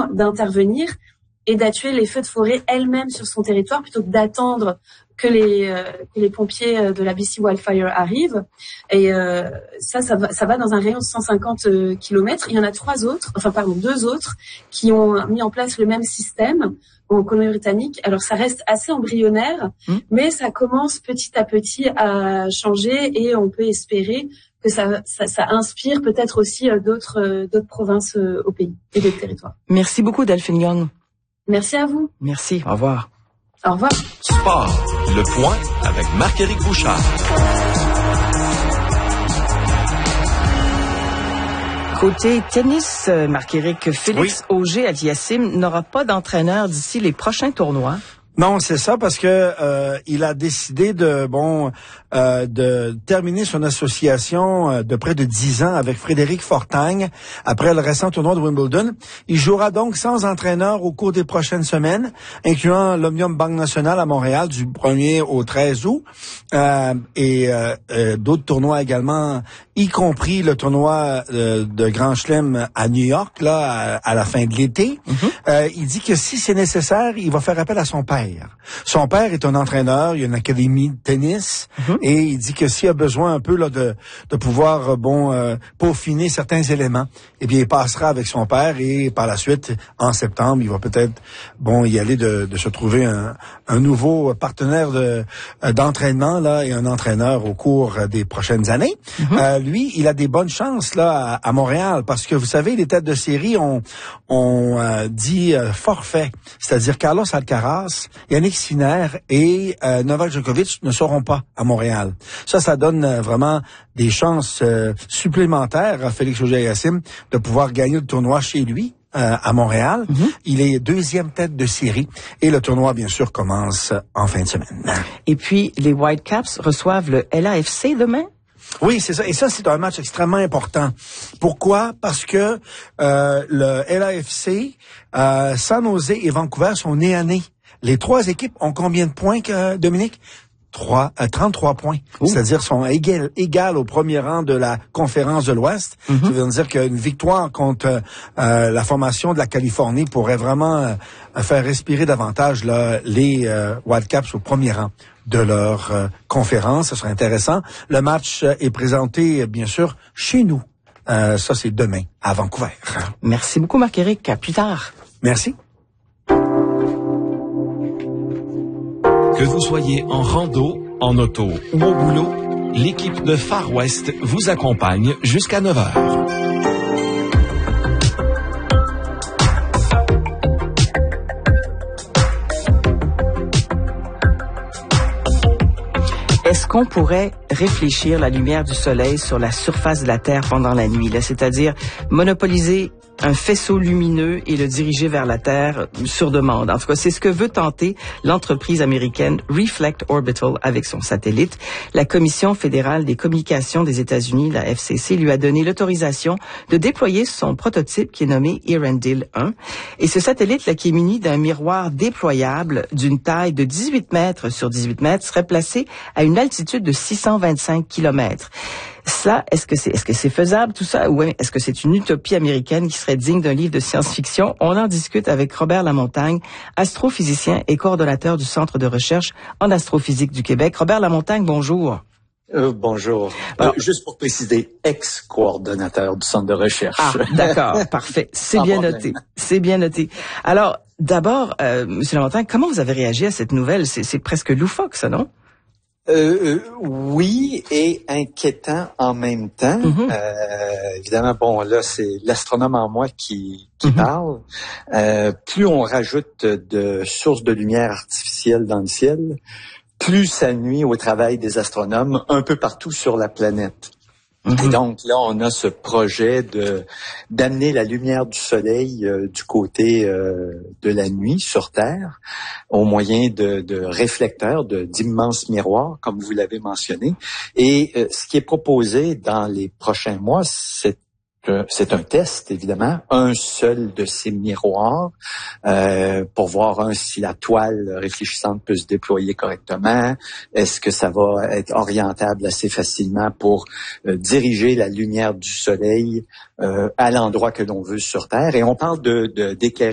temps d'intervenir et d'attuer les feux de forêt elle-même sur son territoire plutôt que d'attendre que les pompiers de la BC Wildfire arrivent. Et ça va dans un rayon de 150 kilomètres. Il y en a deux autres qui ont mis en place le même système en Colombie-Britannique. Alors ça reste assez embryonnaire, mais ça commence petit à petit à changer et on peut espérer que ça inspire peut-être aussi d'autres provinces au pays et d'autres territoires. Merci beaucoup Delphine Young. Merci à vous. Merci, au revoir. Au revoir. Sport, le point avec Marc-Éric Bouchard. Côté tennis, Marc-Éric, Félix Auger-Aliassime n'aura pas d'entraîneur d'ici les prochains tournois. Non, c'est ça, parce que il a décidé de terminer son association de près de 10 ans avec Frédéric Fortagne après le récent tournoi de Wimbledon. Il jouera donc sans entraîneur au cours des prochaines semaines, incluant l'Omnium Banque Nationale à Montréal du 1er au 13 août et d'autres tournois également, y compris le tournoi de Grand Chelem à New York là à la fin de l'été. Il dit que si c'est nécessaire, il va faire appel à son père. Son père est un entraîneur, il y a une académie de tennis, et il dit que s'il a besoin un peu là de pouvoir peaufiner certains éléments, eh bien il passera avec son père et par la suite en septembre, il va peut-être y aller de se trouver un nouveau partenaire d'entraînement là et un entraîneur au cours des prochaines années. Lui, il a des bonnes chances là à Montréal parce que vous savez, les têtes de série ont dit forfait, c'est-à-dire Carlos Alcaraz, Yannick Sinner et Novak Djokovic ne seront pas à Montréal. Ça donne vraiment des chances supplémentaires à Félix Auger-Aliassime de pouvoir gagner le tournoi chez lui à Montréal. Il est deuxième tête de série et le tournoi, bien sûr, commence en fin de semaine. Et puis, les Whitecaps reçoivent le LAFC demain? Oui, c'est ça. Et ça, c'est un match extrêmement important. Pourquoi? Parce que le LAFC, San Jose et Vancouver sont nez à nez. Les trois équipes ont combien de points, Dominique? 33 points. C'est-à-dire sont égales au premier rang de la conférence de l'Ouest. Ça veut dire qu'une victoire contre la formation de la Californie pourrait vraiment faire respirer davantage là, les Wildcaps au premier rang de leur conférence. Ce serait intéressant. Le match est présenté, bien sûr, chez nous. Ça, c'est demain, à Vancouver. Merci beaucoup, Marc-Éric. À plus tard. Merci. Que vous soyez en rando, en auto ou au boulot, l'équipe de Far West vous accompagne jusqu'à 9 heures. Est-ce qu'on pourrait réfléchir la lumière du soleil sur la surface de la Terre pendant la nuit, là, c'est-à-dire monopoliser un faisceau lumineux et le diriger vers la Terre sur demande. En tout cas, c'est ce que veut tenter l'entreprise américaine Reflect Orbital avec son satellite. La Commission fédérale des communications des États-Unis, la FCC, lui a donné l'autorisation de déployer son prototype qui est nommé Earendel 1. Et ce satellite-là, qui est muni d'un miroir déployable d'une taille de 18 mètres sur 18 mètres, serait placé à une altitude de 625 kilomètres. Ça, est-ce que c'est faisable tout ça, ou est-ce que c'est une utopie américaine qui serait digne d'un livre de science-fiction? On en discute avec Robert Lamontagne, astrophysicien et coordonnateur du Centre de recherche en astrophysique du Québec. Robert Lamontagne, bonjour. Bonjour. Alors, juste pour préciser, ex-coordonnateur du Centre de recherche. Ah, d'accord, parfait. C'est bien noté. C'est bien noté. Alors, d'abord, Monsieur Lamontagne, comment vous avez réagi à cette nouvelle? C'est presque loufoque, ça, non? Oui, et inquiétant en même temps. Évidemment, bon, là, c'est l'astronome en moi qui parle. Plus on rajoute de sources de lumière artificielle dans le ciel, plus ça nuit au travail des astronomes un peu partout sur la planète. Et donc là, on a ce projet d'amener la lumière du soleil du côté de la nuit sur Terre, au moyen de réflecteurs, d'immenses miroirs, comme vous l'avez mentionné. Et ce qui est proposé dans les prochains mois, c'est un test, évidemment, un seul de ces miroirs pour voir si la toile réfléchissante peut se déployer correctement. Est-ce que ça va être orientable assez facilement pour diriger la lumière du soleil à l'endroit que l'on veut sur Terre? Et on parle d'éclairer